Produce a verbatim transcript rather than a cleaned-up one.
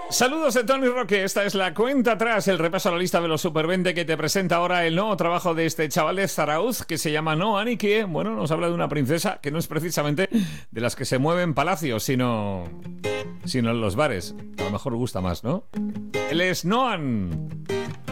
Saludos de Tony Roque, esta es la cuenta atrás, el repaso a la lista de los Super veinte que te presenta ahora el nuevo trabajo de este chaval de Zarauz que se llama Noan y que, bueno, nos habla de una princesa que no es precisamente de las que se mueven palacios, sino, sino en los bares. A lo mejor gusta más, ¿no? Él es Noan.